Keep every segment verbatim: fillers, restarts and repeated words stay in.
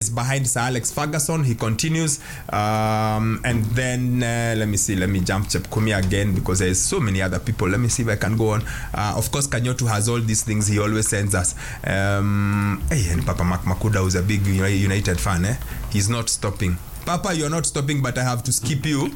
is behind Sir Alex Ferguson. He continues. Um, and then, uh, let me see, let me jump Chep Kumi again because there's so many other people. Let me see if I can go on. Uh, of course, Kanyotu has all these things he always sends us. Um, hey, and Papa Mark Makuda, who's a big United fan, eh? He's not stopping. Papa, you're not stopping, but I have to skip you.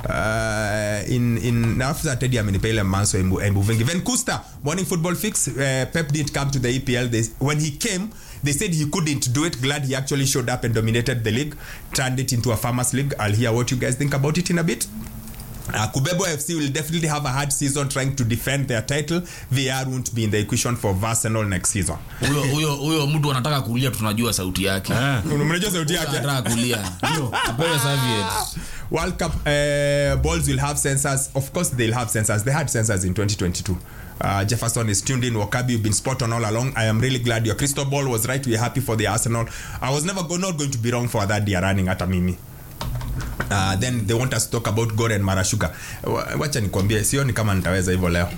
Uh, in in after that Teddy Amenipele Manso and moving. Even Kusta, Morning Football Fix, uh, Pep didn't come to the E P L. They, when he came, they said he couldn't do it. Glad he actually showed up and dominated the league, turned it into a farmers league. I'll hear what you guys think about it in a bit. Uh, Kubebo F C will definitely have a hard season trying to defend their title. V R won't be in the equation for Arsenal next season. Huyo huyo huyo mtu anataka kulia, tunajua sauti yake. Unamjua sauti yake? Anataka kulia. Ndio. Apewe Xavier. World Cup uh, balls will have sensors. Of course they'll have sensors. They had sensors in twenty twenty-two. Uh, Jefferson is tuned in. Wakabi, you've been spot on all along. I am really glad your crystal ball was right. We're happy for the Arsenal. I was never go- not going to be wrong for that dear running at Mimi. Uh, then they want us to talk about Gore and Marashuga. Wacha nikwambie sio ni kama nitaweza hivyo leo.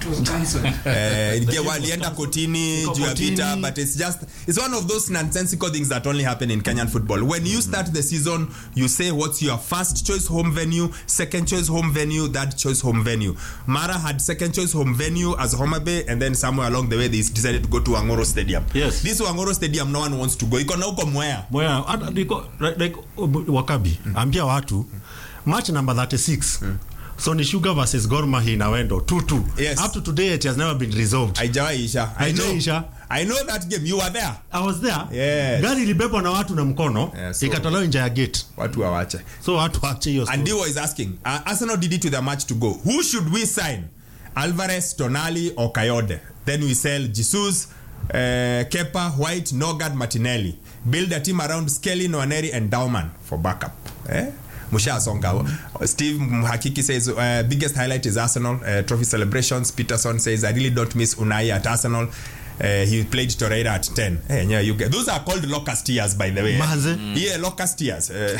Eh, uh, walienda kotini juu ya vita, but it's just it's one of those nonsensical things that only happen in Kenyan football. When you start the season, you say what's your first choice home venue, second choice home venue, third choice home venue. Mara had second choice home venue as Homa Bay, and then somewhere along the way they decided to go to Angoro Stadium. Yes. This Angoro Stadium no one wants to go. Iko na uko Mwea. Mwea, iko like Wakabi. Mm. Ambia watu match number thirty-six. Mm. Sony Sugar versus Gor Mahia inawendo two two. Yes. Up to today it has never been resolved. Haijawaisha. I know. Isha. I know that game. You were there. I was there. Yes. Gari libebwa na watu na mkono. Yeah, so ikatolewa nje ya gate. Watu waache. So watu waache hiyo. And Diwo is asking, uh, Arsenal did it with a match to go. Who should we sign? Alvarez, Tonali or Kayode? Then we sell Jesus, uh, Kepa, White, Nogard, Martinelli. Build a team around Skelly, Nwaneri and Dauman for backup. Eh? Musha Songa. Steve Mhakiki says uh, biggest highlight is Arsenal uh, trophy celebrations. Peterson says I really don't miss Unai at Arsenal. Uh, he played Torreira at ten. Hey, yeah, you get those are called locust years, by the way. Mm. Yeah, locust years. Uh,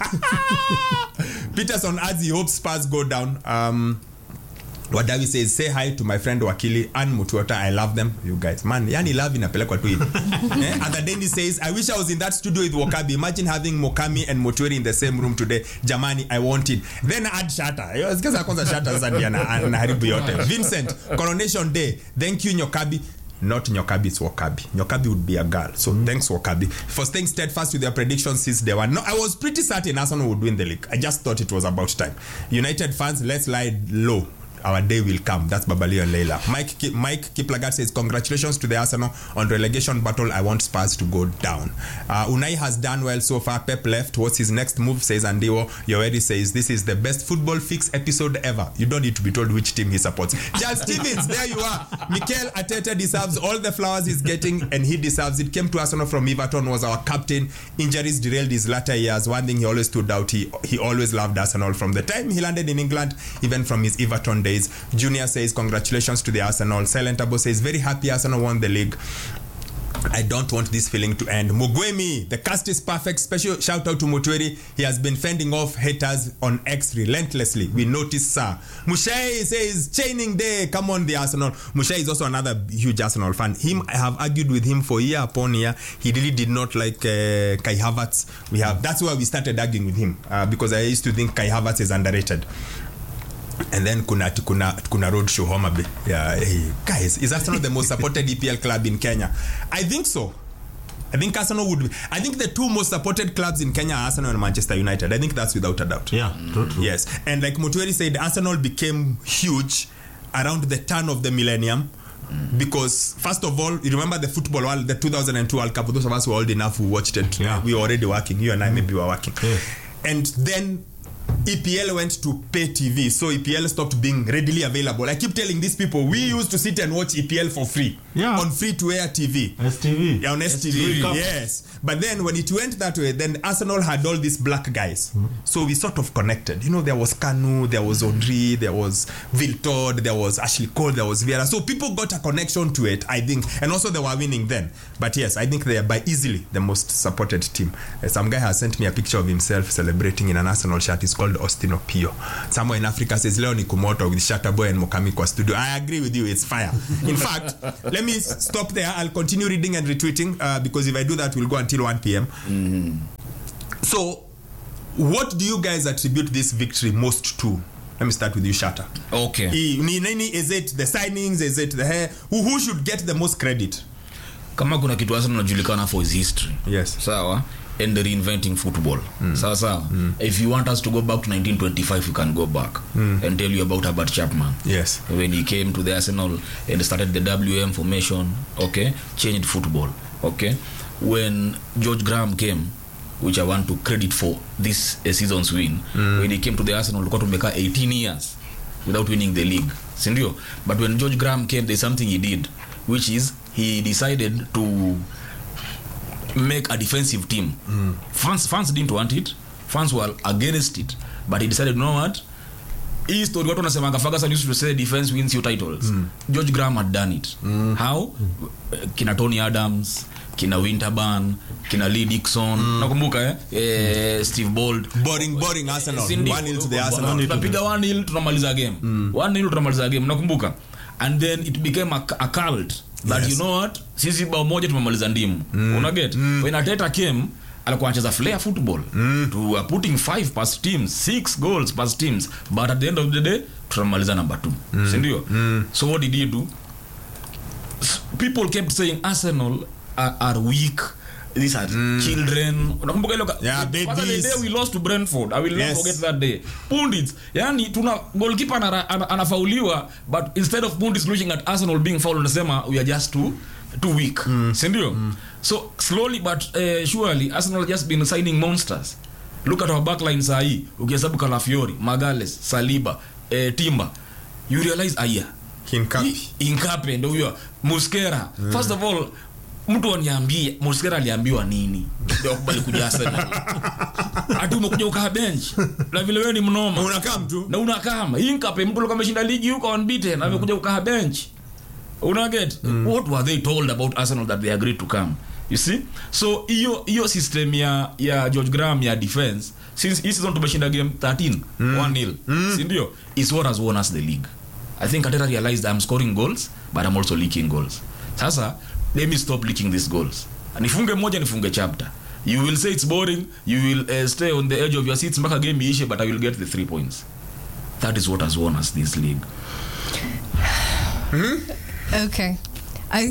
Peterson adds he hopes Spurs go down. Um, Wadawi says say hi to my friend Wakili and Mutuota. I love them, you guys. Man, yani love inapelekwa tu hivi. eh? And the Denny says I wish I was in that studio with Wakabi. Imagine having Mokami and Mutweri in the same room today. Jamani, I want it. Then add Shatta. Sikiza kwanza Shatta sasa ndio na haribu yote. Vincent, Coronation Day. Thank you Nyokabi. Not Nyokabi, it's Wakabi. Nyokabi would be a girl. So mm. thanks Wakabi for staying steadfast with your predictions since day one. No, I was pretty certain Arsenal would win the league. I just thought it was about time. United fans, let's lie low. Our day will come. That's Babalio and Leila. Mike Ki- Mike Kiplagat says congratulations to the Arsenal on relegation battle. I want Spurs to go down. Uh, Unai has done well so far. Pep left. What's his next move? Says Andiwo. Yoeri says this is the best football fix episode ever. You don't need to be told which team he supports. Charles Stevens, there you are. Mikel Arteta deserves all the flowers he's getting, and he deserves it. Came to Arsenal from Everton, was our captain. Injuries derailed his latter years. One thing he always stood out, he he always loved Arsenal from the time he landed in England, even from his Everton days. Junior says congratulations to the Arsenal. Silent Abo says very happy Arsenal won the league. I don't want this feeling to end. Mugwemi, the cast is perfect. Special shout out to Mutweri. He has been fending off haters on X relentlessly. We notice, sir. Mushai says chaining day. Come on, the Arsenal. Mushai is also another huge Arsenal fan. Him, I have argued with him for year upon year. He really did not like uh, Kai Havertz. We have that's why we started arguing with him uh, because I used to think Kai Havertz is underrated. And then kuna kuna kuna road show Homa Bay. Yeah, hey, guys, is Arsenal the most supported E P L club in Kenya? I think so. I think Arsenal would be, I think the two most supported clubs in Kenya are Arsenal and Manchester United. I think that's without a doubt. Yeah, true, true. Yes. And like Mutweri said, Arsenal became huge around the turn of the millennium. Because first of all, you remember the football world, the two thousand two World Cup. Those of us who were old enough who watched it, yeah. We were already working. You and I maybe were working. Yeah. And then E P L went to pay T V, so E P L stopped being readily available. I keep telling these people, we used to sit and watch E P L for free, yeah. on free-to-air T V. S T V. Yeah, on S T V, S T V. Yes. But then when it went that way, then Arsenal had all these black guys. Mm. So we sort of connected. You know, there was Kanu, there was Audrey, there was Viltod, there was Ashley Cole, there was Vieira. So people got a connection to it, I think. And also they were winning then. But yes, I think they are by easily the most supported team. Uh, some guy has sent me a picture of himself celebrating in an Arsenal shirt. It's called Austin Opio. Somewhere in Africa says Leoni Kumoto with Shatta Boy and Mokami kwa studio. I agree with you, it's fire. In fact, let me stop there. I'll continue reading and retweeting uh, because if I do that, we'll go until one p.m. Mm-hmm. So, what do you guys attribute this victory most to? Let me start with you, Shatta. Okay. I- ni- nini, is it the signings? Is it the hair? Who, who should get the most credit? Kama kuna kitu Arsenal inajulikana for his history. Yes. Sawa. And the reinventing football. Mm. Sawa sawa. Mm. If you want us to go back to nineteen twenty-five, you can go back mm. and tell you about Herbert Chapman. Yes. When he came to the Arsenal and started the W M formation, okay, changed football, okay. When George Graham came, which I want to credit for this uh, season's win, mm. when he came to the Arsenal, got to make eighteen years without winning the league. Sindio? But when George Graham came, there's something he did, which is he decided to make a defensive team. Mm. Fans, fans didn't want it. Fans were against it. But he decided, you know what? Hii story watu wanasemanga Ferguson used to say defense wins your titles. Mm. George Graham had done it. Mm. How? Mm. Kina Tony Adams, kina Winterburn, kina Lee Dixon, mm. nakumbuka eh? eh Steve Bold. Boring boring Arsenal. one nil to the Arsenal. Tunapiga one nil tunamaliza game. Mm. one nil tunamaliza game, nakumbuka. And then it became a, a cult. That yes. You know what? Sisi bao moja tumemaliza ndimu. Mm. Una get? Mm. When Arteta came, alikuwa anacheza flair football. Mm. To uh, putting five past teams, six goals past teams. But at the end of the day, tunamaliza number two. Mm. Sindio? Mm. So what did he do? People kept saying Arsenal are, are weak. These are mm. children. Unakumbuka ile yeah, babies. The day we lost to Brentford, I will yes. never forget that day. Pundits, yani tuna goalkeeper ana, ana, anafauliwa, but instead of Pundits looking at Arsenal being fouled, unasema we are just too too weak. Mm. Sindio? Mm. So slowly but uh, surely Arsenal has just been signing monsters. Look at our backline sahi. Ukihesabu Calafiori, Magales, Saliba, uh, Timber. You realize aya. Hinkapi. Hinkapi ndio huyo. Muskera. Mm. First of all, mtu aniambie Muskera aliambiwa nini ndio kubali kuja Arsenal. Ati umekuja ukaa bench na vile wewe ni mnoma unakaa mtu na unakaa Hinkapi mtu alikuwa ameshinda ligi huko unbeaten amekuja ukaa bench. Una get? Mm. What were they told about Arsenal that they agreed to come? You see? So hiyo hiyo system ya ya George Graham ya defense since this season tumeshinda game thirteen mm. one nil. Mm. Si ndio? Is what has won us the league. I think Arteta realized I'm scoring goals but I'm also leaking goals. Sasa let me stop leaking these goals. Nifunge moja nifunge chapter. You will say it's boring, you will uh, stay on the edge of your seats mpaka game iishe, but I will get the three points. That is what has won us this league. Hmm? Okay. I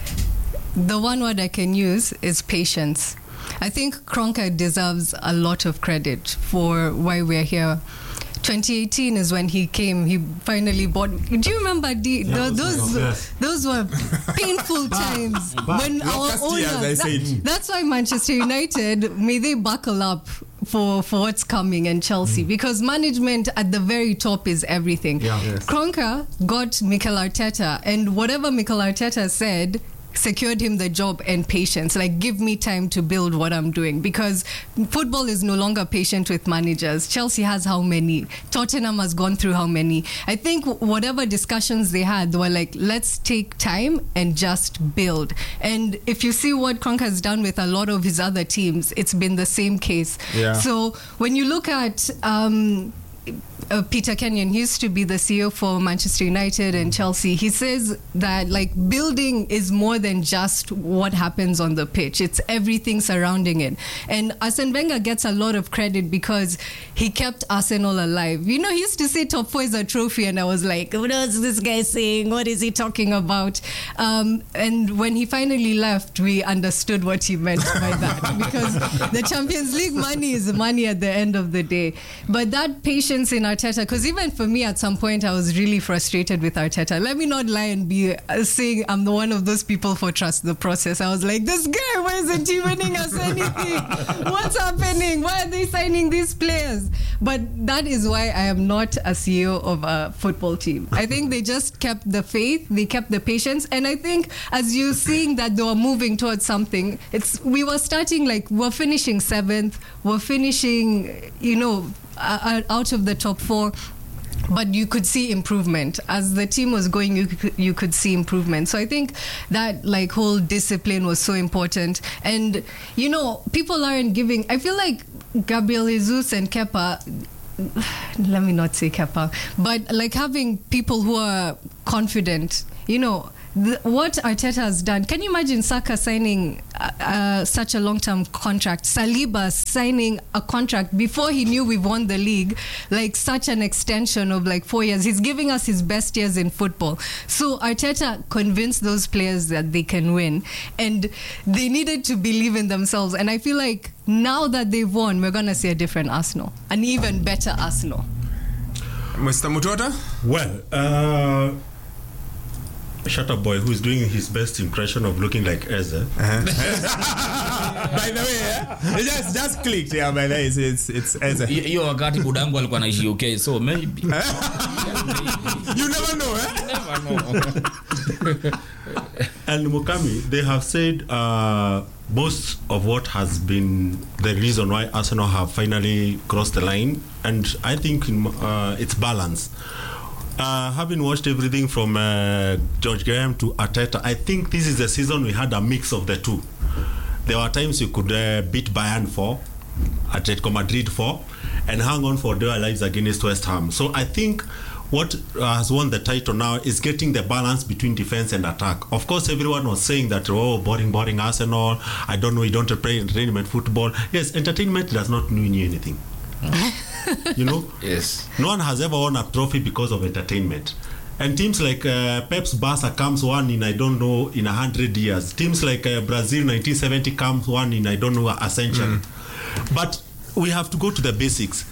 the one word I can use is patience. I think Kroenke deserves a lot of credit for why we're here. twenty eighteen is when he came. He finally bought. Do you remember the, yeah, the, those? yes. Those were painful times when our owners. That, that's why Manchester United, may they buckle up for for what's coming, and Chelsea, mm. because management at the very top is everything. Yeah. Yes. Kroenke got Mikel Arteta, and whatever Mikel Arteta said secured him the job and patience. Like, give me time to build what I'm doing, because football is no longer patient with managers. Chelsea has how many? Tottenham has gone through how many? I think whatever discussions they had, they were like, let's take time and just build. And if you see what Kroenke has done with a lot of his other teams, it's been the same case. Yeah. So when you look at um, Uh, Peter Kenyon, he used to be the C E O for Manchester United and Chelsea. He says that like building is more than just what happens on the pitch. It's everything surrounding it. And Arsene Wenger gets a lot of credit because he kept Arsenal alive. You know, he used to say top four is a trophy, and I was like, what is this guy saying? What is he talking about? Um, and when he finally left, we understood what he meant by that, because the Champions League money is money at the end of the day. But that patience in Arteta, because even for me at some point I was really frustrated with Arteta. Let me not lie and be uh, saying I'm the one of those people for trust the process. I was like, this guy, why isn't he winning us anything? What's happening? Why are they signing these players? But that is why I am not a C E O of a football team. I think they just kept the faith, they kept the patience, and I think as you're seeing that they were moving towards something, it's we were starting like we're finishing seventh, we're finishing, you know, Uh, out of the top four, but you could see improvement as the team was going. You could, you could see improvement. So I think that like whole discipline was so important. And you know, people aren't giving. I feel like Gabriel Jesus and Kepa. Let me not say Kepa, but like having people who are confident. You know, the, what Arteta has done. Can you imagine Saka signing uh, uh, such a long-term contract? Saliba signing a contract before he knew we won the league, like such an extension of like four years. He's giving us his best years in football. So Arteta convinced those players that they can win, and they needed to believe in themselves. And I feel like now that they've won, we're gonna see a different Arsenal, an even better Arsenal. Mister Mutuota? Well, uh, shut up boy who's doing his best impression of looking like Eze. By the way, eh? it just just clicked. Yeah, by the way, it's it's, it's Eze. hiyo wakati budangu alikuwa anaishi U K, so maybe You never know, eh? never know. And Mukami, they have said uh, most of what has been the reason why Arsenal have finally crossed the line, and I think uh, it's balance. Uh, having watched everything from uh, George Graham to Arteta, I think this is the season we had a mix of the two. There were times you could uh, beat Bayern for, Atletico Madrid for, and hang on for their lives against West Ham. So I think what uh, has won the title now is getting the balance between defense and attack. Of course, everyone was saying that, oh, boring, boring Arsenal. I don't know, you don't play entertainment football. Yes, entertainment does not mean anything. You know? Yes. No one has ever won a trophy because of entertainment. And teams like uh, Pep's Barca comes one in, I don't know, in a hundred years. Teams like uh, Brazil nineteen seventy comes one in, I don't know, a century. Mm. But we have to go to the basics.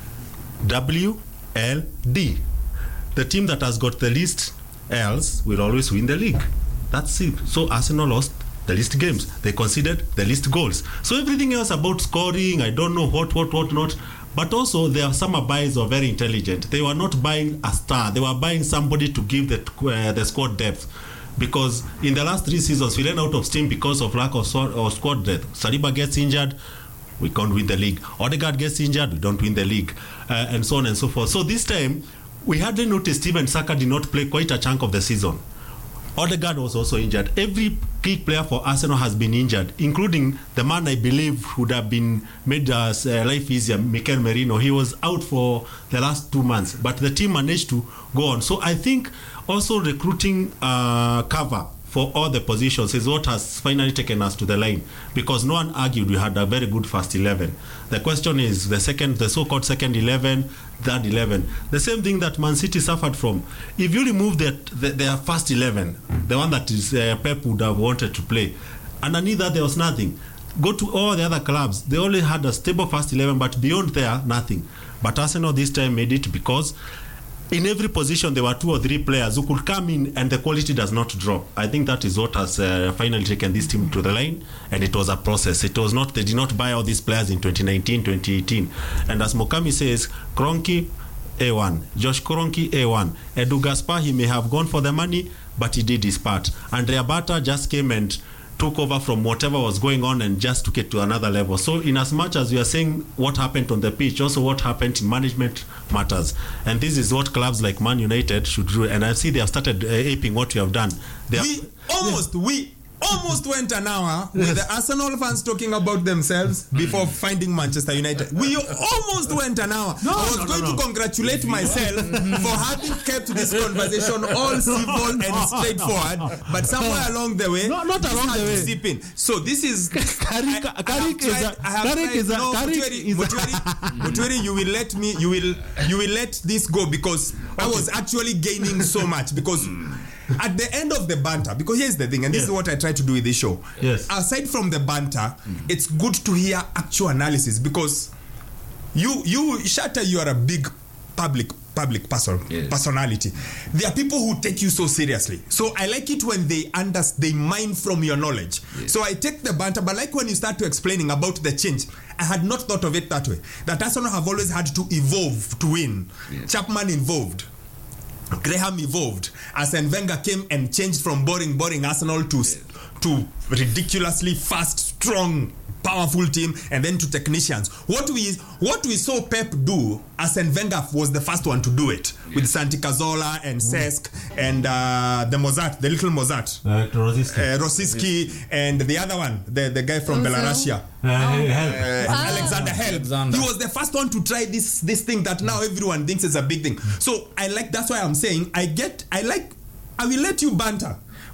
W L D. The team that has got the least L's will always win the league. That's it. So Arsenal lost the least games. They conceded the least goals. So everything else about scoring, I don't know what, what, what not. But also, their summer buys were very intelligent. They were not buying a star. They were buying somebody to give the uh, the squad depth. Because in the last three seasons, we ran out of steam because of lack of, so- of squad depth. Saliba gets injured, we can't win the league. Odegaard gets injured, we don't win the league. Uh, and so on and so forth. So this time, we hardly noticed even Saka did not play quite a chunk of the season. Odegaard was also injured. Every key player for Arsenal has been injured, including the man I believe would have been made us uh, life easier, Mikel Merino. He was out for the last two months, but the team managed to go on. So I think also recruiting uh, cover for all the positions is what has finally taken us to the line, because no one argued we had a very good first eleven. The question is the second, the so-called second eleven, third eleven. The same thing that Man City suffered from. If you remove the, the, their first eleven, the one that is uh, Pep would have wanted to play, underneath that there was nothing. Go to all the other clubs, they only had a stable first eleven, but beyond there, nothing. But Arsenal this time made it because in every position there were two or three players who could come in and the quality does not drop. I think that is what has uh, finally taken this team to the line, and it was a process. It was not, they did not buy all these players in twenty nineteen, twenty eighteen. And as Mokami says, Kroenke, A one. Josh Kroenke, A one. Edu Gaspar, he may have gone for the money, but he did his part. Andrea Bata just came and took over from whatever was going on and just took it to another level. So in as much as we are saying what happened on the pitch, also what happened in management matters. And this is what clubs like Man United should do. And I see they have started uh, aping what we have done. They We have, almost, we almost went an hour with the Arsenal fans talking about themselves before finding Manchester United. We almost went an hour. No, I was no, no, going no. to congratulate myself for having kept this conversation all civil and straightforward, but somewhere along the way, No, not this along had the to way. seep in. So this is Carrick- I- I have Carrick is tried- a- I have Carrick tried- is a- no, Carrick Mutweri, is a- Mutweri, Mutweri, you will let me, you will, you will let this go because I was actually gaining so much because. At the end of the banter, because here's the thing, and this Yes. is what I try to do with this show. Yes. Aside from the banter, mm. it's good to hear actual analysis because you, you, Shatta, you are a big public public person, Yes. personality. There are people who take you so seriously. So I like it when they understand, they mine from your knowledge. Yes. So I take the banter, but like when you start to explaining about the change, I had not thought of it that way. That Arsenal have always had to evolve to win. Yes. Chapman evolved. Graham evolved. Arsene Wenger came and changed from boring, boring Arsenal to to ridiculously fast, strong, powerful team, and then to technicians. What we what we saw Pep do, Arsene Wenger was the first one to do it yes. with Santi Cazorla and Cesc and uh, the Mozart, the little Mozart, uh, Rosiski. uh, Rosiski, and the other one, the, the guy from Ozil. Belarusia. Uh, help. Uh, Ah. Alexander Help. Alexander. He was the first one to try this this thing that now everyone thinks is a big thing. So I like, that's why I'm saying I get I like I will let you banter,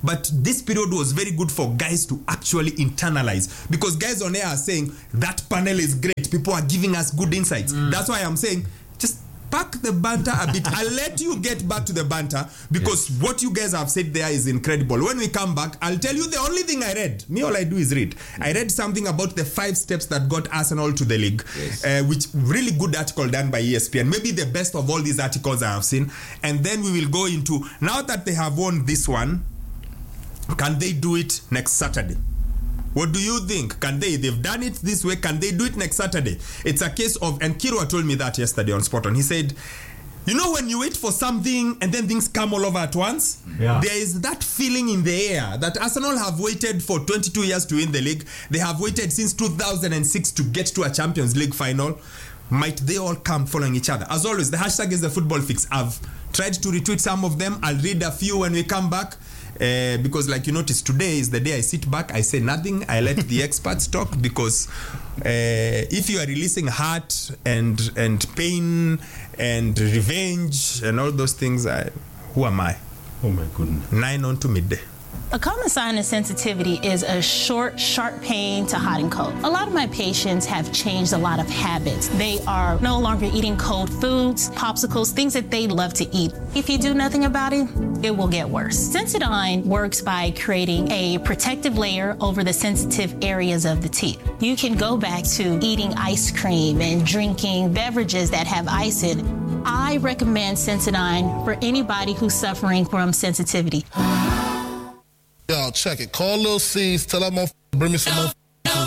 but this period was very good for guys to actually internalize, because guys on air are saying that panel is great, people are giving us good insights. Mm. That's why I'm saying just pack the banter a bit. I'll let you get back to the banter, because yes. what you guys have said there is incredible. When we come back, I'll tell you the only thing I read. Me, all I do is read. I read something about the five steps that got Arsenal to the league, yes. uh, which really good article done by E S P N. Maybe the best of all these articles I have seen. And then we will go into, now that they have won this one, can they do it next Saturday? What do you think? Can they? They've done it this way. Can they do it next Saturday? It's a case of, and Kirwa told me that yesterday on Spot On. He said, you know, when you wait for something and then things come all over at once, yeah. there is that feeling in the air that Arsenal have waited for twenty-two years to win the league. They have waited since two thousand six to get to a Champions League final. Might they all come following each other? As always, the hashtag is the football fix. I've tried to retweet some of them. I'll read a few when we come back. Uh, because like you notice, today is the day I sit back, I say nothing, I let the experts talk, because uh, if you are releasing heart and and pain and revenge and all those things, I, who am I? Oh my goodness. Nine on to midday. A common sign of sensitivity is a short, sharp pain to hot and cold. A lot of my patients have changed a lot of habits. They are no longer eating cold foods, popsicles, things that they love to eat. If you do nothing about it, it will get worse. Sensodyne works by creating a protective layer over the sensitive areas of the teeth. You can go back to eating ice cream and drinking beverages that have ice in it. I recommend Sensodyne for anybody who's suffering from sensitivity. Y'all check it. Call Lil C's, tell that motherfucker bring me some more